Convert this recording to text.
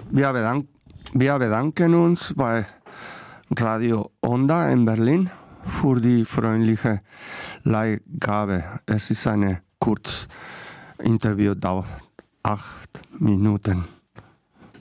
Wir bedanken uns bei Radio Onda in Berlin für die freundliche Leihgabe. Es ist eine Kurzinterview, dauert 8 Minuten.